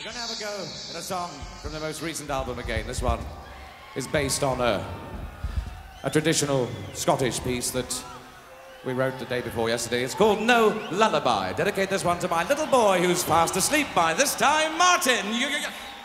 We're gonna have a go at a song from the most recent album again. This one is based on a traditional Scottish piece that we wrote the day before yesterday. It's called No Lullaby. Dedicate this one to my little boy who's fast asleep by this time, Martin.